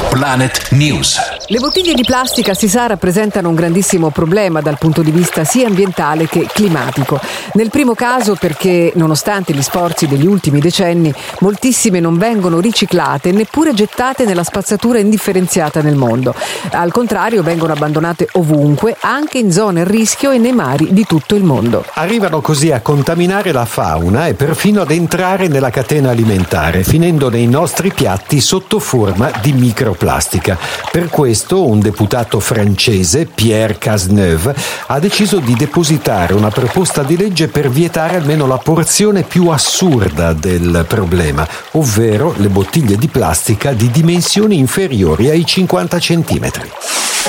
Planet News. Le bottiglie di plastica, si sa, rappresentano un grandissimo problema dal punto di vista sia ambientale che climatico. Nel primo caso perché, nonostante gli sforzi degli ultimi decenni, moltissime non vengono riciclate e neppure gettate nella spazzatura indifferenziata nel mondo. Al contrario, vengono abbandonate ovunque, anche in zone a rischio e nei mari di tutto il mondo. Arrivano così a contaminare la fauna e perfino ad entrare nella catena alimentare, finendo nei nostri piatti sotto forma di microplastica. Per questo un deputato francese, Pierre Cazeneuve, ha deciso di depositare una proposta di legge per vietare almeno la porzione più assurda del problema, ovvero le bottiglie di plastica di dimensioni inferiori ai 50 centimetri.